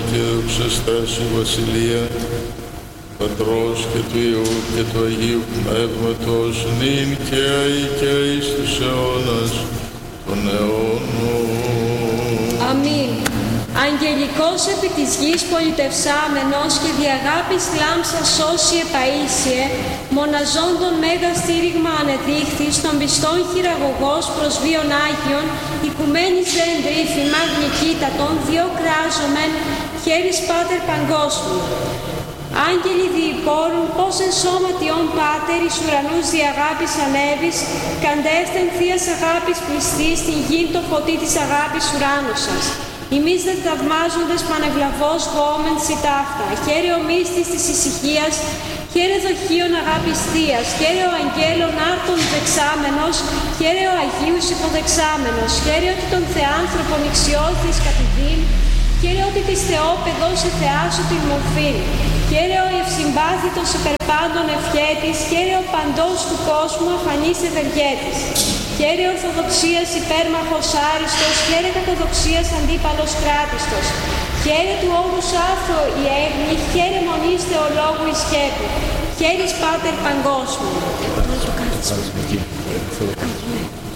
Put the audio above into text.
και δοξαστάς η βασιλεία, Πατρός και του Υιού και του Αγίου Πνεύματος, νυν και αεί και εις τους αιώνας των αιώνων. Αμήν. Αγγελικός επί της γης πολιτευσάμενος και δι' αγάπης λάμψα σώσιε παΐσιε, μοναζόντων μέγα στήριγμα ανεδείχθης, των πιστών χειραγωγός προς βίον Άγιον, οικουμένης δε εντρίφημα γλυκύτατον, δυο κράζομεν, χέρις Πάτερ παγκόσμιου. Άγγελοι διυπόρουν, πως εν σώματιον Πάτερ εις ουρανούς δι' αγάπης ανέβης, καντεύθεν θείας αγάπης πληστή, στην γην το φωτί της αγάπης ουράνου σας. Ημείς δε θαυμάζοντες πανευλαβώς γόμεν σι ταύτα, χαίρε ο μύστης της ησυχίας, χαίρε δοχείων αγάπης θείας, χαίρε ο αγγέλων άρτων δεξάμενος, χαίρε ο Αγίους υποδεξάμενος, χαίρε ότι τον Θεάνθρωπον ηξιώθης κατηδίν, χαίρε ότι της Θεόπαιδος σε θεάσου την μορφήν, χαίρε ο ευσυμπάθητος υπερπάντων ευχέτης, χαίρε ο παντός του κόσμου αφανής ευεργέτης. Χαίρε Ορθοδοξίας υπέρμαχος άριστος, χαίρε κακοδοξίας αντίπαλος κράτιστος. Χαίρε του όρους άφρο η έγνη, χαίρε μονής θεολόγου η σκέπη. Χαίρεις Πάτερ παγκόσμιου.